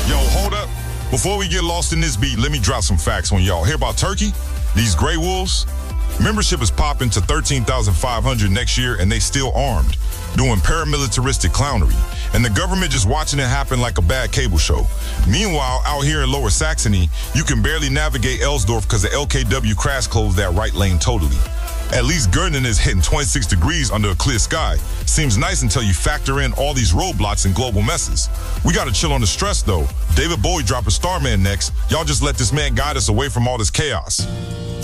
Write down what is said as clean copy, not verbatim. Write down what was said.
Yo, hold up. Before we get lost in this beat, let me drop some facts on y'all. Hear about Turkey? These Grey Wolves? Membership is popping to 13,500 next year, and they still armed, doing paramilitaristic clownery. And the government just watching it happen like a bad cable show. Meanwhile, out here in Lower Saxony, you can barely navigate Elsdorf because the LKW crash closed that right lane totally. At least Gurden is hitting 26 degrees under a clear sky. Seems nice until you factor in all these roadblocks and global messes. We gotta chill on the stress though. David Bowie dropping Starman next. Y'all just let this man guide us away from all this chaos.